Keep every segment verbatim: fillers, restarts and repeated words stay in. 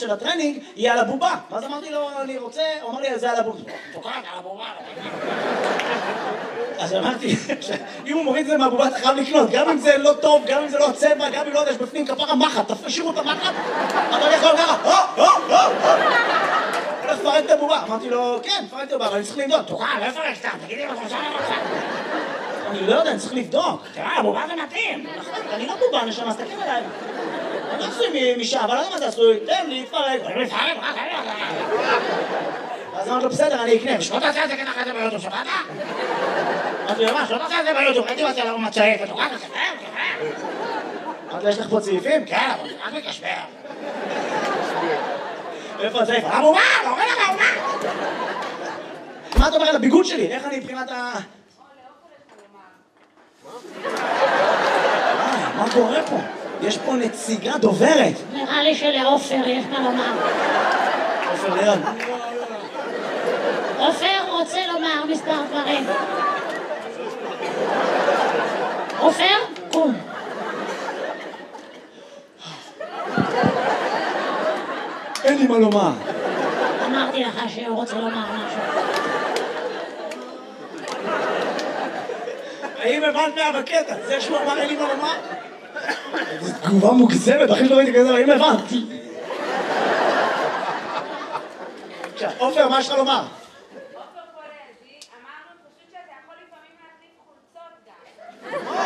של הטרנינג יהיה על הבובה. ואז אמרתי לו, אני רוצה, הוא אמר לי, זה על הבובה. תוקעת על הבובה. אז אמרתי, אם הוא מוריד את זה מהבובה, אתה חייב לקנות. גם אם זה לא טוב, גם אם זה לא צבע, גם אם לא יודע, יש בפנים כפרה מחט, תשאירו את המחט, אתה יכול ככה, הו, הו, הו, הו. הולך לפרק את הבובה. אמרתי לו, כן, פרק את הבובה, אבל אני צריך לבדוק. תוקע, לא יפרק סתם, תגידי מה חושב לך. אני לא יודע, אני צריך לבדוק. תראה, הבובה זה מתאים. אני לא בובה, נשמה, אז תקן עליי. אני עשוי משעה, אבל לא יודע מה זה עשוי. תן לי, תפרק. אני מפרק, רק אני אז אמרתי לו, בסדר, אני אקנה. ושלא תעשה את זה ככה את זה ביוטיוב, שבאת? אמרתי לו, מה, שלא תעשה את זה ביוטיוב, הייתי מציע לנו מצעית, ותוקע, תספר, תספר. אמרתי לו, יש לך פה צעיפים? כן, אבל זה רק מקשבר. איפה הצעיף? הבובה, לא רואה לך הבובה. מה אתה אומר על הביגוד שלי? איך אני מבחינת ה... מה קורה פה? יש פה נציגה דוברת. נראה לי שלעופר יש מה לומר. עופר ליאון. עופר רוצה לומר מספר דברים. עופר, קום. אין לי מה לומר. אמרתי לך שהוא רוצה לומר משהו. האם הבנת מה בקטע? זה שהוא אמר אין לי מה לומר? זו תגובה מוגזמת, אחרי שלא ראיתי כזה, האם הבנתי? עכשיו, עופר, מה יש לך לומר? עופר פולזי, אמרנו פשוט שאתה יכול לפעמים להחליף חולצות גם.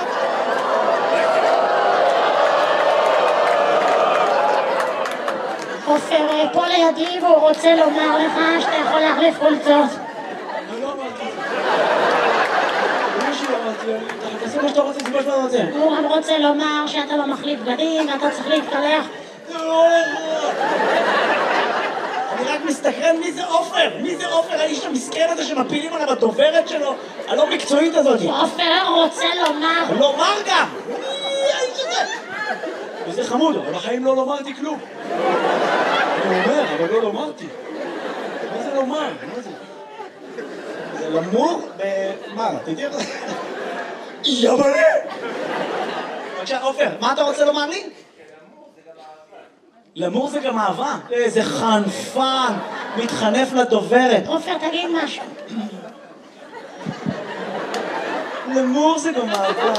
עופר פה לידי והוא רוצה לומר לך שאתה יכול להחליף חולצות. אני לא אמרתי את זה. מה שהוא אמרתי, אתה תעשה מה שאתה רוצה, זה מה שאתה רוצה. הוא גם רוצה לומר שאתה לא מחליף בגדים ואתה צריך להתקלח. אני רק מסתכרן מי זה עופר, מי זה עופר, האיש המסכן הזה שמפילים עליו הדוברת שלו, הלא מקצועית הזאת. עופר רוצה לומר. לומר גם! מי האיש הזה? וזה חמוד, אבל בחיים לא לומרתי כלום. אני אומר, אבל לא לומרתי. מה זה לומר? מה זה? זה למור ב... מה? תדעי איך זה? יבלה! בבקשה, עופר, מה אתה רוצה לומר לי? למור זה גם אהבה. איזה חנפן, מתחנף לדוברת. עופר, תגיד משהו. למור זה גם אהבה.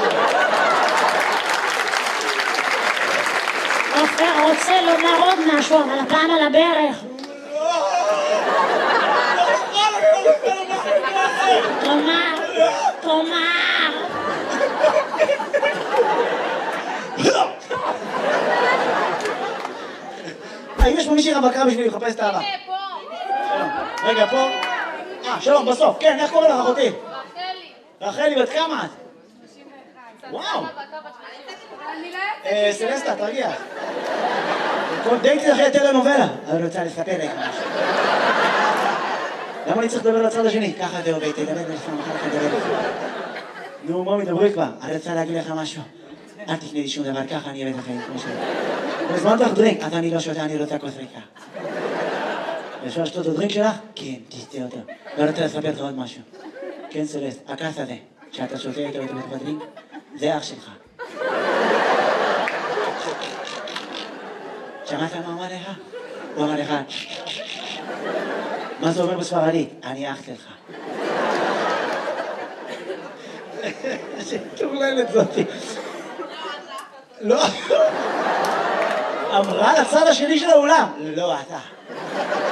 עופר רוצה לומר עוד משהו, אבל הפעם על הברך. תאמר, תאמר. האם יש פה מישהי רווקה בשבילי לחפש את האהבה? הנה, פה. רגע, פה. אה, שלום, בסוף. כן, איך קוראים לך אחותי? רחלי. רחלי, בת כמה את? שלושים ואחת. וואו. אני לא אה, יוצאת. סלסטה, תרגיע. כל דייטי אחרי טלנובלה. אני רוצה לספר לך משהו. למה אני צריך לדבר לצד השני? ככה זה עובד, תדבר לך, מחר לך לדבר לך. נו, מה מדברי כבר? אני רוצה להגיד לך משהו. אל תקנה לי שום דבר, ככה אני אוהב את החיים, כמו שאני. הזמנת לך דרינק, אז אני לא שותה, אני רוצה כוס ריקה. אפשר לשתות את הדרינק שלך? כן, תשתה אותו. ואני רוצה לספר לך עוד משהו. כן, סלסט, הכעס הזה, שאתה שותה איתו בתוך הדרינק, זה אח שלך. שמעת מה אמר לך? הוא אמר לך, מה זה אומר בספרדית? אני אח שלך. שטורללת זאתי. לא. אמרה לצד השני של האולם. לא, אתה.